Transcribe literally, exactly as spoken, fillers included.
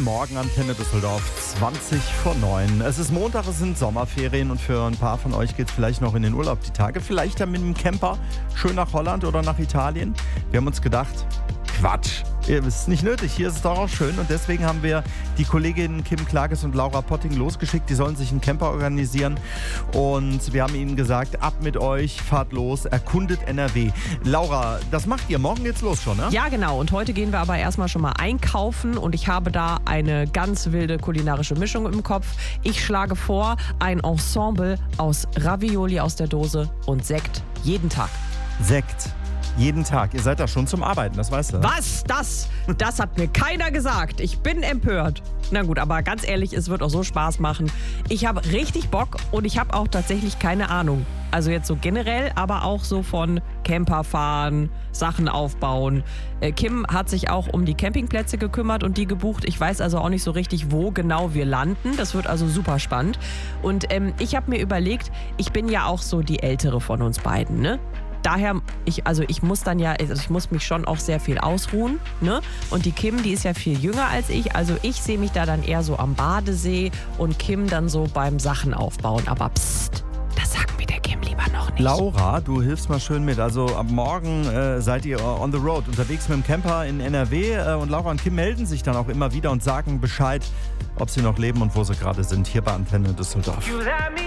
Guten Morgen, Antenne Düsseldorf, zwanzig vor neun. Es ist Montag, es sind Sommerferien und für ein paar von euch geht es vielleicht noch in den Urlaub die Tage. Vielleicht dann mit einem Camper schön nach Holland oder nach Italien. Wir haben uns gedacht, Quatsch, es ist nicht nötig, hier ist es doch auch schön und deswegen haben wir die Kolleginnen Kim Klages und Laura Potting losgeschickt. Die sollen sich einen Camper organisieren und wir haben ihnen gesagt, ab mit euch, fahrt los, erkundet N R W. Laura, das macht ihr, morgen geht's los schon, ne? Ja, genau, und heute gehen wir aber erstmal schon mal einkaufen und ich habe da eine ganz wilde kulinarische Mischung im Kopf. Ich schlage vor, ein Ensemble aus Ravioli aus der Dose und Sekt jeden Tag. Sekt. Jeden Tag. Ihr seid da schon zum Arbeiten, das weißt du. Was? Das? Das hat mir keiner gesagt. Ich bin empört. Na gut, aber ganz ehrlich, es wird auch so Spaß machen. Ich habe richtig Bock und ich habe auch tatsächlich keine Ahnung. Also jetzt so generell, aber auch so von Camperfahren, Sachen aufbauen. Äh, Kim hat sich auch um die Campingplätze gekümmert und die gebucht. Ich weiß also auch nicht so richtig, wo genau wir landen. Das wird also super spannend. Und ähm, ich habe mir überlegt, ich bin ja auch so die Ältere von uns beiden, ne? Daher, ich, also ich muss dann ja, also ich muss mich schon auch sehr viel ausruhen, ne? Und die Kim, die ist ja viel jünger als ich, also ich sehe mich da dann eher so am Badesee und Kim dann so beim Sachen aufbauen. Aber psst, das sagen wir der Kim lieber noch nicht. Laura, du hilfst mal schön mit. Also ab morgen äh, seid ihr on the road, unterwegs mit dem Camper in N R W äh, und Laura und Kim melden sich dann auch immer wieder und sagen Bescheid, ob sie noch leben und wo sie gerade sind, hier bei Antenne Düsseldorf.